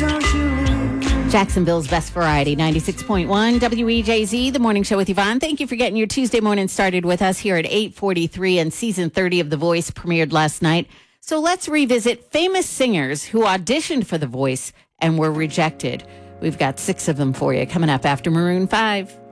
Jacksonville's Best Variety, 96.1 WEJZ, the morning show with Yvonne. Thank you for getting your Tuesday morning started with us here at 8:43, and season 30 of The Voice premiered last night. So let's revisit famous singers who auditioned for The Voice and were rejected. We've got 6 of them for you coming up after Maroon 5.